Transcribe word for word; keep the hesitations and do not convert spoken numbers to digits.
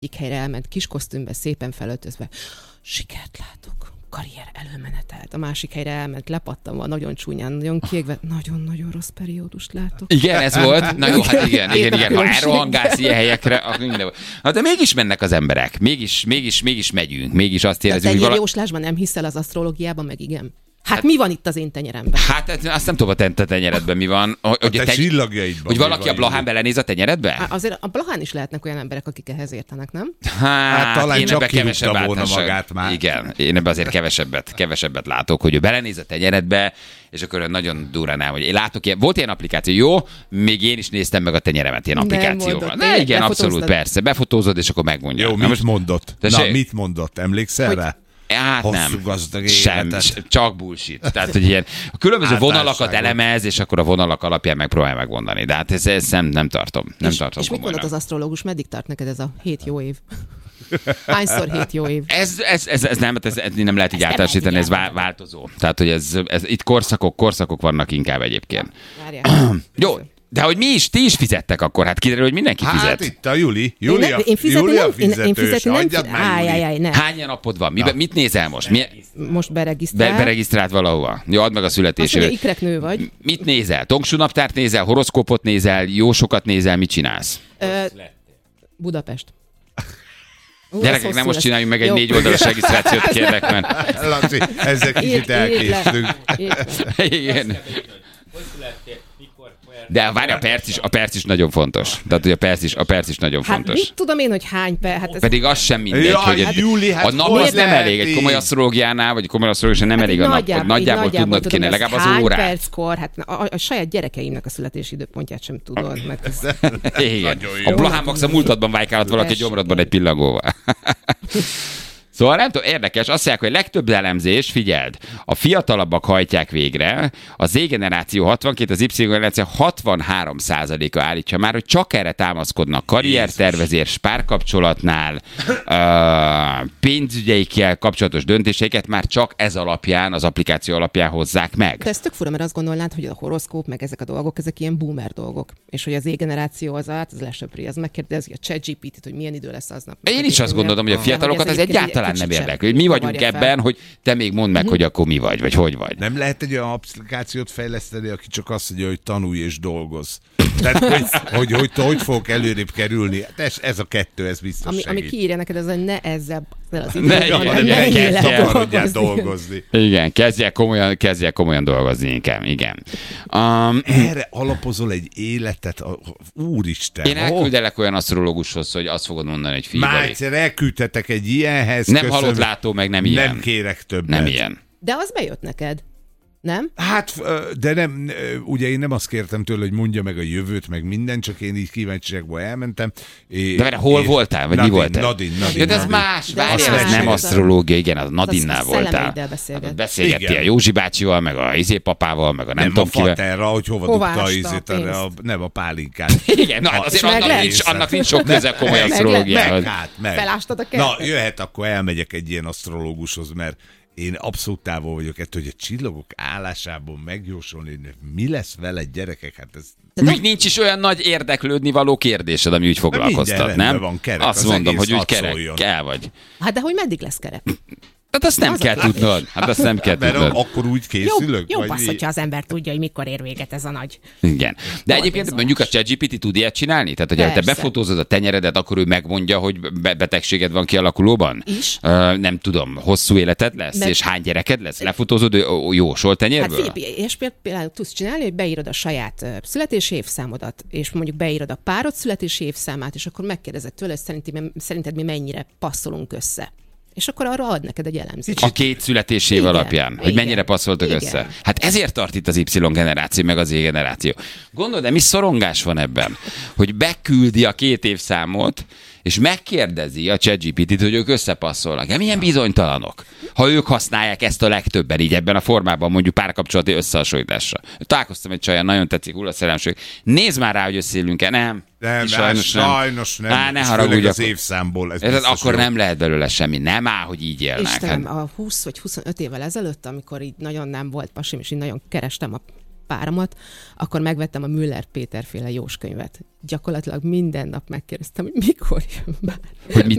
egyik helyre elment kis kosztümbe, szépen felöltözve. Sikert látok, karrier előmenetelt. A másik helyre elment lepattanva, nagyon csúnyán, nagyon kiégve. Nagyon-nagyon rossz periódust látok. Igen, ez volt. Na jó, hát igen, igen, igen. Ha elrohangálsz ilyen helyekre, akkor minden. Hát de mégis mennek az emberek. Mégis, mégis, mégis megyünk. Mégis azt érezzük, hogy vala... jóslásban nem hiszel az asztrológiában, meg igen. Hát, hát mi van itt az én tenyeremben? Hát azt nem tudom, a te tenyeredben mi van. Hogy, a te te csillagjaidban. Hogy valaki a Blahán belenéz a tenyeredbe? Há, azért a Blahán is lehetnek olyan emberek, akik ehhez értenek, nem? Hát, hát talán én csak kevesebb volna magát már. Igen, én ebben azért kevesebbet, kevesebbet látok, hogy ő belenéz a tenyeredbe, és akkor nagyon durán áll, hogy én látok ilyen, volt ilyen applikáció, jó, még én is néztem meg a tenyeremet ilyen applikációval. De igen, abszolút, persze, befotózod, és akkor megmondja. Jó, mit most mondott? Tessék? Na, mit mondott? Emlékszel hogy... rá? Hát hosszú nem, gazdag sem, csak bullshit. Tehát, hogy ilyen a különböző vonalakat elemez, és akkor a vonalak alapján megpróbálja megmondani. De hát ezt, ezt nem, nem tartom. Nem és tartom és mit mondott az asztrológus? Meddig tart neked ez a hét jó év? Hányszor hét jó év? Ez, ez, ez, ez nem, ez, ez nem lehet így általánosítani, ez változó. Tehát, hogy ez, ez, itt korszakok, korszakok vannak inkább egyébként. Jó. De hogy mi is, ti is fizettek akkor, hát kiderül, hogy mindenki fizet. Hát itt a Juli. Júlia, én, én fizetni Júlia nem, fizetős. én fizetni nem, Adjad már, áj, áj, áj, nem. Hány napod van? Mi, mit nézel most? Mi, most beregisztrált. Be, beregisztrált valahova. Jó, add meg a születését. Azt ikrek nő vagy. Mit nézel? Tongsú naptárt nézel, horoszkópot nézel, jósokat nézel, mit csinálsz? Ö, Budapest. Uh, Gyerekek, nem most csináljunk meg egy jó. négy oldalas regisztrációt, kérlek, mert... Laci, ezzel kicsit elkésztünk. Igen. De várj, a perc is, a perc is nagyon fontos. Tehát, hogy a perc is, a perc is nagyon hát fontos. mit tudom én, hogy hány perc? Hát ez... Pedig az sem mindegy, ja, hogy hát, Júli, hát a nap az nem elég. Egy komoly asztrológiánál, vagy komoly asztrológiánál nem hát elég a nap. Nagyjából, nagyjából tudnod kéne, legalább az hány órát. Hány perckor? Hát a, a saját gyerekeimnek a születési időpontját sem tudod. Mert ez... Igen. A Blahán Max a múltadban vájkálhat valaki gyomrodban egy pillangóval. Szóval nem tudom, érdekes, azt mondják, hogy legtöbb elemzés, figyeld, a fiatalabbak hajtják végre, a Z-generáció hatvankét, az Y-generáció hatvanhárom százaléka állítja már, hogy csak erre támaszkodnak karriertervezés, párkapcsolatnál, pénzügyeikkel kapcsolatos döntéseiket már csak ez alapján, az applikáció alapján hozzák meg. De ez tök fura, mert azt gondolnád, hogy a horoszkóp, meg ezek a dolgok, ezek ilyen boomer dolgok. És hogy az Z-generáció az, hát az lesöpri, az megkérdezi a ChatGPT-t, hogy milyen idő lesz aznap. Én is azt gondolom, hogy a fiatalokat ez egyáltalán nem érdekli. Mi vagyunk ebben, hogy te még mondd meg, hogy akkor mi vagy, vagy hogy vagy. Nem lehet egy olyan applikációt fejleszteni, aki csak azt mondja, hogy tanulj és dolgozz. Tehát, hogy hogy, hogy, hogy, hogy fogok előrébb kerülni. Ez, ez a kettő, ez biztos ami, segít. ami kiírja neked, az, hogy ne ezzel az ne, időben, ne, ne, ne, ne, ne, dolgozni. dolgozni. Igen, kezdjél komolyan, kezdjél komolyan dolgozni inkább, igen. Um, Erre alapozol egy életet, úristen. Én elküldelek olyan asztrológushoz, hogy azt fogod mondani, hogy figyelj. Már egyszer elküldtetek egy ilyenhez. Nem halott látó, meg nem ilyen. Nem kérek többet. Nem ilyen. De az bejött neked. Nem? Hát, de nem, ugye én nem azt kértem tőle, hogy mondja meg a jövőt, meg minden, csak én így kíváncsiságból elmentem. És, de várj, hol voltál? Vagy Nadine, mi voltál? Nadine, Nadine. Ja, de ez más, várj, ez nem asztrológia, igen, az Nadinnál voltál. Beszélget. Beszélgettél a Józsi bácsival, meg a izé papával, meg a nem, nem tudom kivel. Nem a faterra, hogy hova, hova dugta a izét, a, nem a pálinkát. Igen, na, azért annak nincs, annak nincs sok köze komoly asztrológiához. Meg, hát, meg. Felástad a kertet? Na, jöhet, akkor elmegyek egy ilyen asztrológushoz, mert én abszolút távol vagyok ettől, hogy a csillagok állásából megjósolni, hogy mi lesz vele, gyerekek, hát ez... Még nincs is olyan nagy érdeklődni való kérdésed, ami úgy foglalkoztat, nem? Van, kerek, azt az mondom, hogy úgy kerek kell vagy. Hát de hogy meddig lesz kerek? Hát azt nem az kell tudnod. Hát azt nem kell mert tudnod. Akkor úgy készülök? Jó, jó passz, hogyha az ember tudja, hogy mikor ér véget ez a nagy. Igen. De egyébként mondjuk a ChatGPT tud ilyet csinálni? Tehát, hogyha te befotózod a tenyeredet, akkor ő megmondja, hogy betegséged van kialakulóban? Is? Uh, nem tudom, hosszú életed lesz? Mert... És hány gyereked lesz? Lefotózod jósolt tenyérből? Hát figyelj, és például tudsz csinálni, hogy beírod a saját születési évszámodat, és mondjuk beírod a párod születési évszámát, és akkor megkérdezed tőle, hogy szerinted mi mennyire passzolunk össze. És akkor arra ad neked egy elemzést. A két születésév igen, alapján, igen, hogy mennyire passzoltak igen. össze. Hát ezért tart itt az Y-generáció, meg az Z-generáció. Gondolod, de mi szorongás van ebben? Hogy beküldi a két évszámot, és megkérdezi a ChatGPT-t, hogy ők összepasszolnak. De milyen bizonytalanok, ha ők használják ezt a legtöbben így ebben a formában, mondjuk párkapcsolati összehasonlításra. Találkoztam egy csajjal, nagyon tetszik, hullaszerelmség. Nézd már rá, hogy összeélünk-e. Nem. Nem, sajnos nem. Sajnos nem. Á, ne haragudj, az évszámból. Ez ez akkor jó. Nem lehet belőle semmi. Nem áll, hogy így élnek. Istenem, a húsz vagy huszonöt évvel ezelőtt, amikor így nagyon nem volt pasim, és így nagyon kerestem a páramat, akkor megvettem a Müller Péter féle Jós könyvet. Gyakorlatilag minden nap megkérdeztem, hogy mikor jön már. Hogy mit